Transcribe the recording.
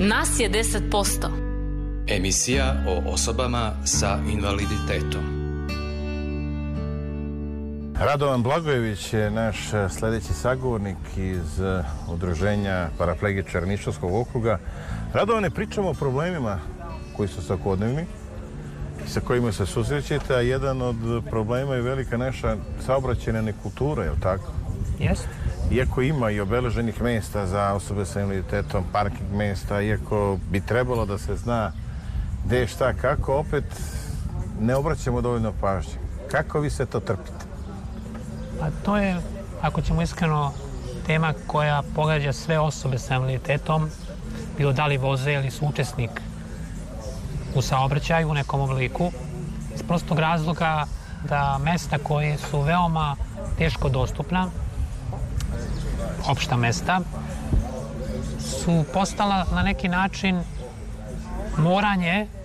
Nas je 10%. Emisija o osobama sa invaliditetom. Radovan Blagojević je naš sljedeći sagovornik iz udruženja paraplegičara Nišavskog okruga. Radovane, pričamo o problemima koji su svakodnevni i sa kojima se susrećete, a jedan od problema je velika naša saobraćajna nekultura, je li tako? Jeste. Iako ima i obeleženih mjesta za osobe sa invaliditetom, parking mjesta, iako bi trebalo da se zna gdje je šta, kako, opet ne obraćamo dovoljno pažnje. Kako vi se to trpite? Pa to je, ako ćemo iskreno, tema koja pogađa sve osobe sa invaliditetom, bilo da li voze ili su učesnik u saobraćaju u nekom obliku, iz prostog razloga da mesta koje su veoma teško dostupna, opšta mesta, su postala na neki način moranje